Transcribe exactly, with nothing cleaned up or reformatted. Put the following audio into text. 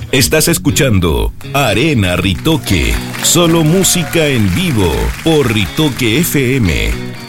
Estás escuchando Arena Ritoque, solo música en vivo por Ritoque F M.